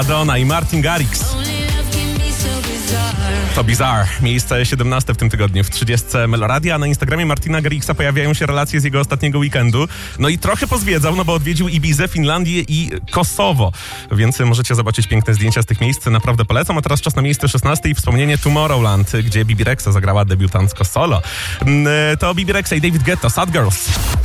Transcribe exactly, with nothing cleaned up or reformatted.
Madonna i Martin Garrix. To Bizarre. Miejsce siedemnaste w tym tygodniu w trzydziestce Meloradia. Na Instagramie Martina Garrixa pojawiają się relacje z jego ostatniego weekendu. No i trochę pozwiedzał, no bo odwiedził Ibizę, Finlandię i Kosowo. Więc możecie zobaczyć piękne zdjęcia z tych miejsc. Naprawdę polecam. A teraz czas na miejsce szesnaste i wspomnienie Tomorrowland, gdzie Bibi Rexha zagrała debiutancko solo. To Bibi Rexha i David Guetta, Sad Girls.